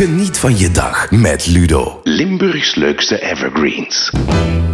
Geniet van je dag met Ludo. Limburgs leukste evergreens.